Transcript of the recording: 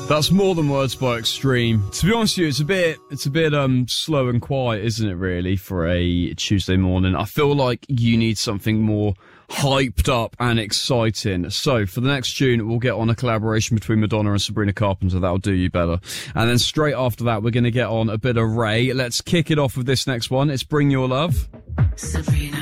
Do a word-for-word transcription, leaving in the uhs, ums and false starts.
That's More Than Words by Extreme. To be honest with you, it's a bit, it's a bit um slow and quiet, isn't it? Really, for a Tuesday morning, I feel like you need something more hyped up and exciting. So for the next tune, we'll get on a collaboration between Madonna and Sabrina Carpenter. That'll do you better. And then straight after that, we're going to get on a bit of Ray. Let's kick it off with this next one. It's Bring Your Love. Sabrina.